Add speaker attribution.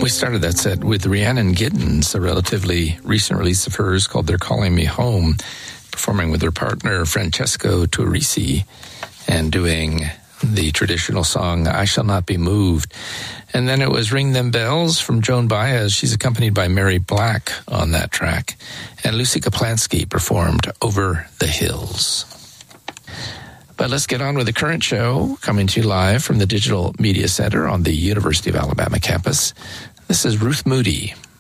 Speaker 1: We started that set with Rhiannon Giddens, a relatively recent release of hers called They're Calling Me Home, performing with her partner Francesco Turrisi and doing the traditional song I Shall Not Be Moved. And then it was Ring Them Bells from Joan Baez. She's accompanied by Mary Black on that track. And Lucy Kaplansky performed Over the Hills. But let's get on with the current show, coming to you live from the Digital Media Center on the University of Alabama campus. This is Ruth Moody.